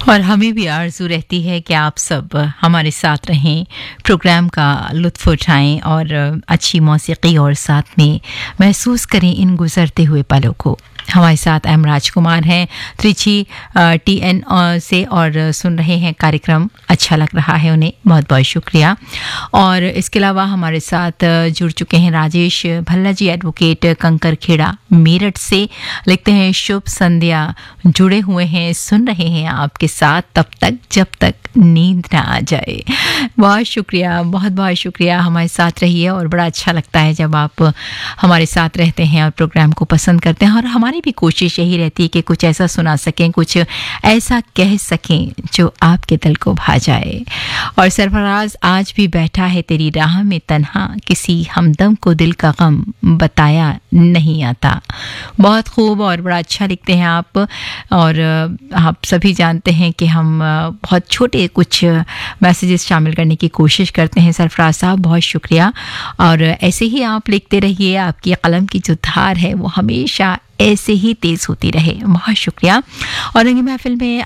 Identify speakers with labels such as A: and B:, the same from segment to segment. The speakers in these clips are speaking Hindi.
A: और हमें भी आरज़ू रहती है कि आप सब हमारे साथ रहें, प्रोग्राम का लुत्फ़ उठाएं और अच्छी मौसीकी और साथ में महसूस करें इन गुज़रते हुए पलों को। हमारे साथ एम राजकुमार हैं त्रिची TN से और सुन रहे हैं कार्यक्रम। अच्छा लग रहा है उन्हें, बहुत बहुत शुक्रिया। और इसके अलावा हमारे साथ जुड़ चुके हैं राजेश भल्ला जी, एडवोकेट कंकर खेड़ा मेरठ से। लिखते हैं शुभ संध्या, जुड़े हुए हैं, सुन रहे हैं आपके साथ तब तक जब तक नींद ना आ जाए। बहुत शुक्रिया, बहुत बहुत शुक्रिया। हमारे साथ रहिए और बड़ा अच्छा लगता है जब आप हमारे साथ रहते हैं और प्रोग्राम को पसंद करते हैं। और हमारी भी कोशिश यही रहती है कि कुछ ऐसा सुना सकें, कुछ ऐसा कह सकें जो आपके दिल को भा जाए। और सरफराज आज भी बैठा है तेरी राह में तन्हा, किसी हमदम को दिल का गम बताया नहीं आता। बहुत खूब और बड़ा अच्छा लिखते हैं आप। और आप सभी जानते हैं कि हम बहुत छोटे कुछ मैसेजेस शामिल करने की कोशिश करते हैं। सरफराज साहब बहुत शुक्रिया। और ऐसे ही आप लिखते रहिए, आपकी कलम की जो धार है वो हमेशा ऐसे ही तेज़ होती रहे। बहुत शुक्रिया। और रंगी महफिल में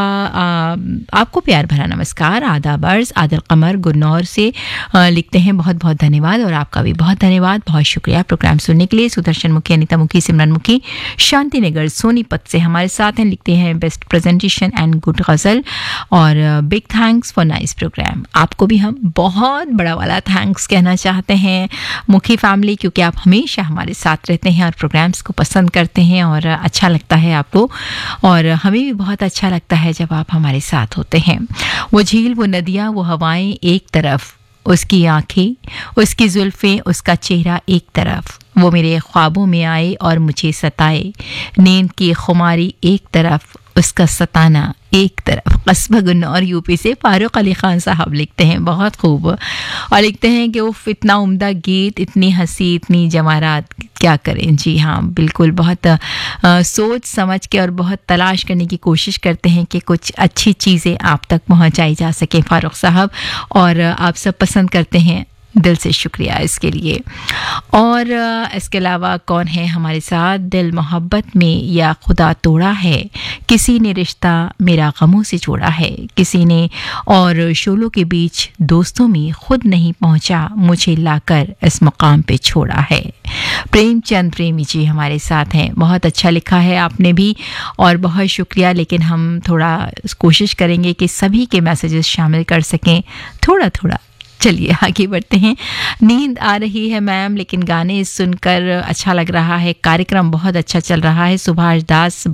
A: आपको प्यार भरा नमस्कार, आदाब अर्ज़। आदिल कमर गुन्नौर से लिखते हैं बहुत बहुत धन्यवाद। और आपका भी बहुत धन्यवाद, बहुत शुक्रिया प्रोग्राम सुनने के लिए। सुदर्शन मुखी, अनिता मुखी, सिमरन मुखी शांति नगर सोनीपत से हमारे साथ हैं। लिखते हैं बेस्ट प्रेजेंटेशन एंड गुड गज़ल और big thanks for nice program. आपको भी हम बहुत बड़ा वाला थैंक्स कहना चाहते हैं मुखी फैमिली, क्योंकि आप हमेशा हमारे साथ रहते हैं और प्रोग्राम्स को पसंद करते हैं और अच्छा लगता है आपको। और हमें भी बहुत अच्छा लगता है जब आप हमारे साथ होते हैं। वो झील, वो नदियाँ, वो हवाएं एक तरफ, उसकी आंखें, उसकी जुल्फ़ें, उसका चेहरा एक तरफ। वो मेरे ख्वाबों में आए और मुझे सताए, नींद की खुमारी एक तरफ, उसका सताना एक तरफ। कस्बा गुन्नौर यूपी से फारूक अली खान साहब लिखते हैं बहुत खूब। और लिखते हैं कि उफ इतना उम्दा गीत, इतनी हंसी, इतनी जमारात, क्या करें। जी हाँ, बिल्कुल। बहुत सोच समझ के और बहुत तलाश करने की कोशिश करते हैं कि कुछ अच्छी चीज़ें आप तक पहुंचाई जा सके फारूक साहब, और आप सब पसंद करते हैं, दिल से शुक्रिया इसके लिए। और इसके अलावा कौन है हमारे साथ? दिल मोहब्बत में या खुदा तोड़ा है, किसी ने रिश्ता मेरा गमों से जोड़ा है, किसी ने और शोलों के बीच दोस्तों में खुद नहीं पहुंचा, मुझे लाकर इस मुकाम पे छोड़ा है। प्रेमचंद प्रेमी जी हमारे साथ हैं। बहुत अच्छा लिखा है आपने भी और बहुत शुक्रिया। लेकिन हम थोड़ा कोशिश करेंगे कि सभी के मैसेजेस शामिल कर सकें, थोड़ा थोड़ा। चलिए आगे बढ़ते हैं। नींद आ रही है मैम, लेकिन गाने सुनकर अच्छा लग रहा है। कार्यक्रम बहुत अच्छा चल रहा है। सुभाष दास